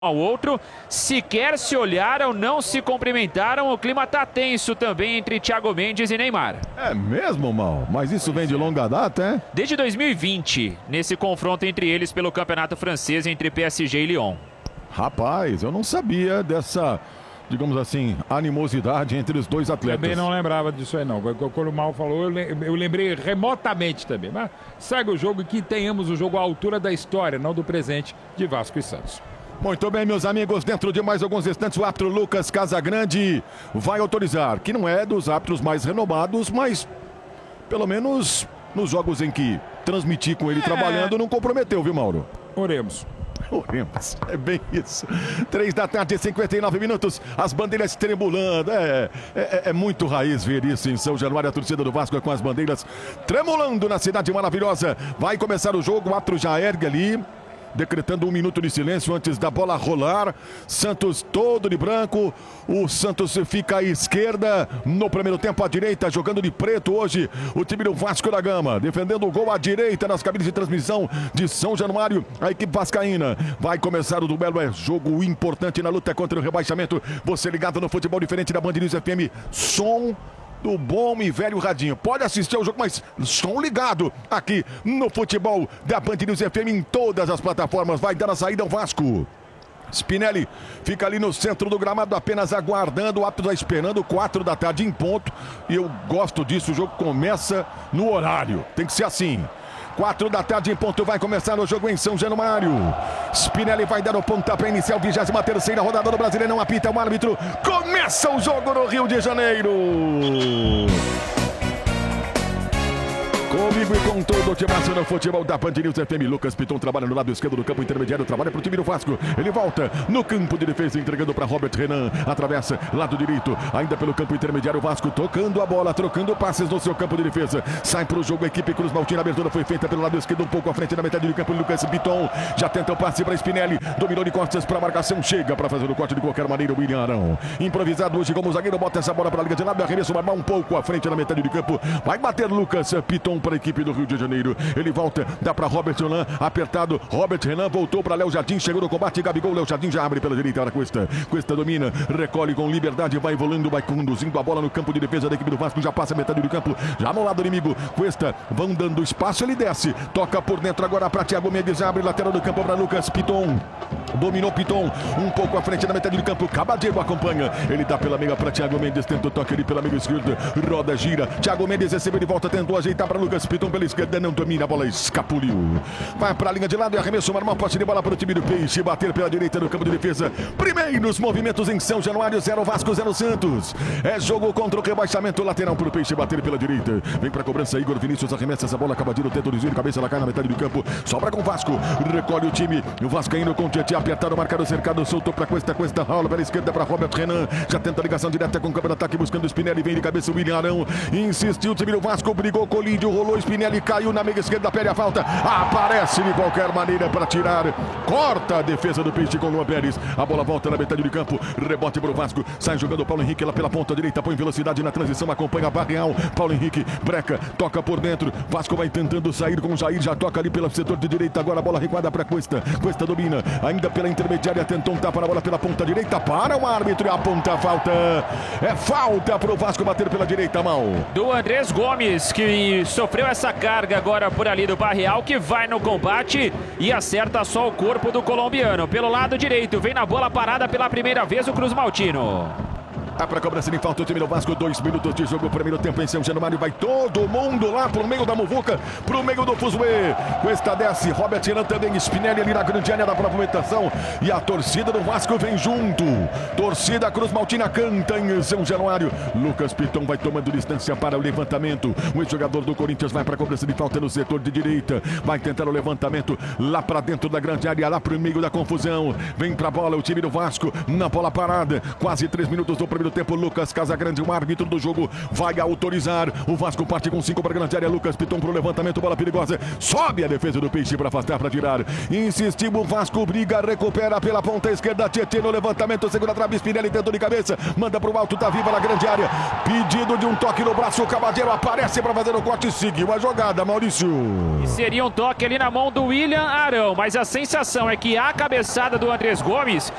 ao outro, sequer se olharam, não se cumprimentaram. O clima tá tenso também entre Thiago Mendes e Neymar. É mesmo, Mal? Mas isso vem de longa data, é? Desde 2020, nesse confronto entre eles pelo campeonato francês entre PSG e Lyon. Rapaz, eu não sabia dessa, digamos assim, animosidade entre os dois atletas. Também não lembrava disso aí, não. Quando o Mal falou, eu lembrei remotamente também. Mas segue o jogo e que tenhamos o jogo à altura da história, não do presente, de Vasco e Santos. Muito bem, meus amigos, dentro de mais alguns instantes o árbitro Lucas Casagrande vai autorizar, que não é dos árbitros mais renomados, mas pelo menos nos jogos em que transmiti com ele trabalhando não comprometeu, viu, Mauro? Oremos. Oremos, é bem isso. 3 da tarde, 59 minutos, as bandeiras tremulando. É muito raiz ver isso em São Januário, a torcida do Vasco com as bandeiras tremulando na cidade maravilhosa. Vai começar o jogo, o árbitro já ergue ali, decretando 1 minuto de silêncio antes da bola rolar. Santos todo de branco. O Santos fica à esquerda. No primeiro tempo à direita, jogando de preto hoje o time do Vasco da Gama. Defendendo o gol à direita nas cabines de transmissão de São Januário. A equipe vascaína. Vai começar o duelo. É jogo importante na luta contra o rebaixamento. Você ligado no futebol diferente da Band News FM. Som do bom e velho radinho. Pode assistir ao jogo, mas som ligado aqui no futebol da Band News FM em todas as plataformas. Vai dar a saída ao Vasco. Spinelli fica ali no centro do gramado apenas aguardando. O árbitro está esperando 4 da tarde em ponto. E eu gosto disso. O jogo começa no horário. Tem que ser assim. 4 da tarde em ponto, vai começar o jogo em São Januário. Spinelli vai dar o pontapé inicial, 23ª rodada do Brasileirão, apita o árbitro. Começa o jogo no Rio de Janeiro. Comigo e com todo o time no futebol da Band News FM. Lucas Piton trabalha no lado esquerdo do campo intermediário, trabalha para o time do Vasco. Ele volta no campo de defesa, entregando para Robert Renan. Atravessa lado direito, ainda pelo campo intermediário. O Vasco tocando a bola, trocando passes no seu campo de defesa. Sai para o jogo a equipe Cruz Maltina. A abertura foi feita pelo lado esquerdo, um pouco à frente na metade do campo. Lucas Piton já tenta o passe para Spinelli. Dominou de costas para a marcação. Chega para fazer o corte de qualquer maneira. O William Arão, improvisado hoje como zagueiro, bota essa bola para a liga de lado. Arremesso normal um pouco à frente na metade do campo. Vai bater Lucas Piton para a equipe do Rio de Janeiro. Ele volta, dá para Robert Renan, apertado. Robert Renan voltou para Léo Jardim, chegou no combate. Gabigol, Léo Jardim já abre pela direita para Cuesta. Cuesta domina, recolhe com liberdade, vai evoluindo, vai conduzindo a bola no campo de defesa da equipe do Vasco. Já passa a metade do campo, já no lado inimigo. Cuesta, vão dando espaço, ele desce, toca por dentro agora para Thiago Mendes, abre lateral do campo para Lucas Piton. Dominou Piton, um pouco à frente na metade do campo. Cabadiego acompanha, ele dá pela meia para Thiago Mendes, tenta o toque ali pela meia esquerda, roda, gira. Thiago Mendes recebeu de volta, tentou ajeitar para Lucas Piton pela esquerda, não domina, a bola escapuliu. Vai para a linha de lado e arremesso normal, posse de bola para o time do Peixe, bater pela direita no campo de defesa. Primeiros movimentos em São Januário, 0 Vasco, 0 Santos. É jogo contra o rebaixamento, lateral para o Peixe, bater pela direita. Vem para a cobrança, Igor Vinícius arremessa essa bola, Cabadiero tenta o desvio, cabeça ela cai na metade do campo, sobra com o Vasco, recolhe o time. O Vascaíno com o Tietchan, apertado, marcado, cercado, soltou para Cuesta, rola pela esquerda para Robert Renan, já tenta a ligação direta com o campo de ataque, buscando o Spinelli, vem de cabeça o William Arão, insistiu o time do Vasco, brigou, colídio, rolou, Spinelli caiu na meia esquerda, pede a falta, aparece de qualquer maneira para tirar, corta a defesa do Peixe com o Luan Pérez, a bola volta na metade do campo, rebote para o Vasco, sai jogando o Paulo Henrique lá pela ponta direita, põe velocidade na transição, acompanha a Barreal, Paulo Henrique, breca, toca por dentro, Vasco vai tentando sair com o Jair, já toca ali pelo setor de direita, agora a bola recuada para Cuesta, Cuesta domina, ainda pela intermediária, tentou um tapa na bola pela ponta direita, para o árbitro e aponta a falta, é falta para o Vasco bater pela direita, Mal. Do Andrés Gomes, que sofreu essa carga agora por ali do Barreal, que vai no combate e acerta só o corpo do colombiano. Pelo lado direito, vem na bola parada pela primeira vez o Cruz Maltino. Para a cobrança de falta o time do Vasco, 2 minutos de jogo, primeiro tempo em São Januário, vai todo mundo lá pro meio da muvuca, pro meio do fuzuê. Cuesta desce, Robert Renan também, Spinelli ali na grande área da movimentação e a torcida do Vasco vem junto. Torcida Cruz Maltina canta em São Januário. Lucas Piton vai tomando distância para o levantamento. O jogador do Corinthians vai para a cobrança de falta no setor de direita, vai tentar o levantamento lá para dentro da grande área, lá pro meio da confusão. Vem pra bola o time do Vasco, na bola parada, quase 3 minutos do primeiro tempo. Lucas Casagrande, o árbitro do jogo, vai autorizar. O Vasco parte com 5 para a grande área. Lucas Piton pro levantamento, bola perigosa. Sobe a defesa do Peixe para afastar, para tirar. Insistiu o Vasco, briga, recupera pela ponta esquerda. Tietê no levantamento, segura a trave, Spinelli tentou de cabeça. Manda pro alto, tá viva na grande área. Pedido de um toque no braço, o Cavadeiro aparece para fazer o corte e seguiu a jogada, Maurício. E seria um toque ali na mão do William Arão, mas a sensação é que a cabeçada do Andrés Gomes